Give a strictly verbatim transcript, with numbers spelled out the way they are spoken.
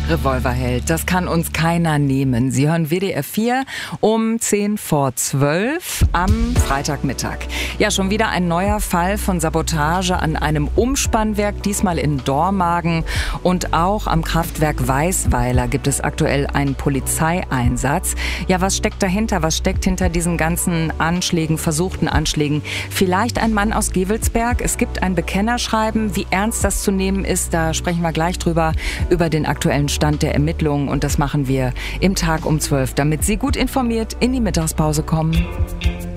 Revolverheld, das kann uns keiner nehmen. Sie hören W D R vier um zehn vor zwölf am Freitagmittag. Ja, schon wieder ein neuer Fall von Sabotage an einem Umspannwerk, diesmal in Dormagen. Und auch am Kraftwerk Weißweiler gibt es aktuell einen Polizeieinsatz. Ja, was steckt dahinter? Was steckt hinter diesen ganzen Anschlägen, versuchten Anschlägen? Vielleicht ein Mann aus Gevelsberg. Es gibt ein Bekennerschreiben. Wie ernst das zu nehmen ist, da sprechen wir gleich drüber, über den aktuellen Stand der Ermittlungen. Und das machen wir im Tag um zwölf, damit Sie gut informiert in die Mittagspause kommen.